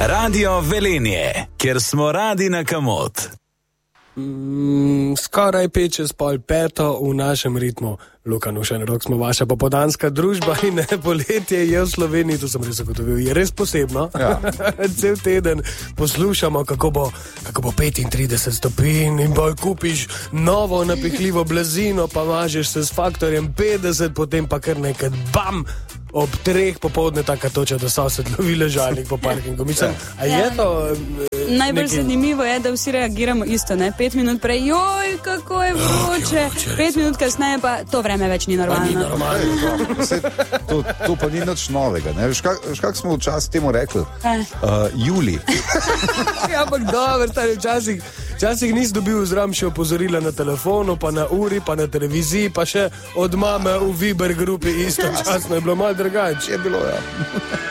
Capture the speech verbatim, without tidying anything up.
Radio Velenje, kjer smo radi na kamot. Mm, skoraj pet čez pol peto v našem ritmu. Luka Nušen-Rok smo vaša popodanska družba in poletje je v Sloveniji, to sem res zagotovil, je res posebno. Ja. Cel teden poslušamo, kako bo, kako bo petintrideset stopinj in bolj kupiš novo napihljivo blazino, pa mažeš se s faktorjem petdeset, potem pa kar nekaj bam! Ob treh popoldne taka toča, da sosed lovi ležalnik po parkingu. Mislim, a je to... Eh, Najbolj neki... zanimivo je, da vsi reagiramo isto, ne? Pet minut prej, joj, kako je vroče. Oh, Pet minut kasneje pa to vreme več ni normalno. Ni normalno. to, to pa ni nič novega, ne? Veš, kak, kak smo včasih temu rekli? Uh, juli. Ja, ampak dobro, stari, včasih, včasih nisi dobil zram še opozorila na telefonu, pa na uri, pa na televiziji, pa še od mame v Viber grupi istočasno je bilo malo drugače. Je bilo, ja.